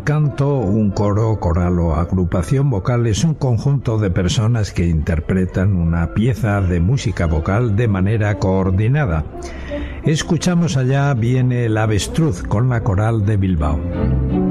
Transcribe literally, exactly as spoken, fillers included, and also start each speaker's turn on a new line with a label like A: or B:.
A: canto, un coro, coral o agrupación vocal es un conjunto de personas que interpretan una pieza de música vocal de manera coordinada. Escuchamos Allá viene el avestruz con la Coral de Bilbao.